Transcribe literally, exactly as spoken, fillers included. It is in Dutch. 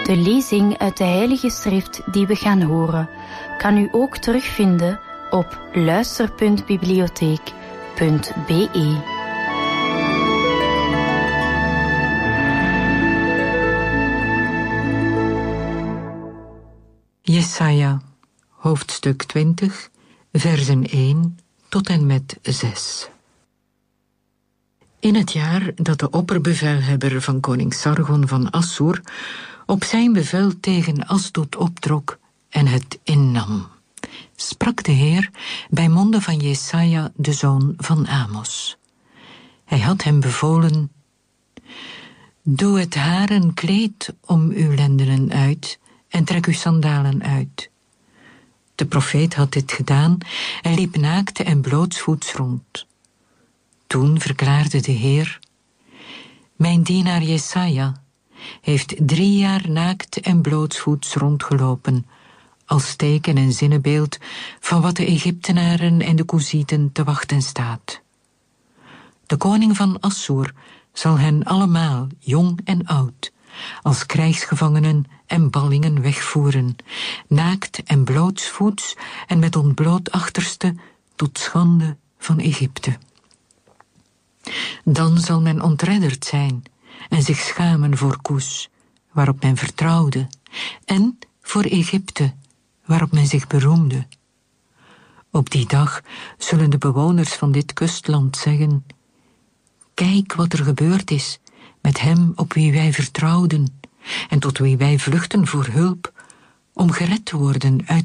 De lezing uit de Heilige Schrift die we gaan horen, kan u ook terugvinden op luister punt bibliotheek punt b e. Jesaja, hoofdstuk twintig, versen één tot en met zes. In het jaar dat de opperbevelhebber van koning Sargon van Assur op zijn bevel tegen Asdod optrok en het innam, sprak de Heer bij monde van Jesaja, de zoon van Amos. Hij had hem bevolen: doe het haren kleed om uw lendenen uit en trek uw sandalen uit. De profeet had dit gedaan en liep naakt en blootsvoets rond. Toen verklaarde de Heer: mijn dienaar Jesaja heeft drie jaar naakt en blootsvoets rondgelopen, als teken en zinnebeeld van wat de Egyptenaren en de Koezieten te wachten staat. De koning van Assur zal hen allemaal, jong en oud, als krijgsgevangenen en ballingen wegvoeren, naakt en blootsvoets en met ontbloot achterste, tot schande van Egypte. Dan zal men ontredderd zijn en zich schamen voor Koes, waarop men vertrouwde, en voor Egypte, waarop men zich beroemde. Op die dag zullen de bewoners van dit kustland zeggen: kijk wat er gebeurd is met hem op wie wij vertrouwden en tot wie wij vluchten voor hulp, om gered te worden uit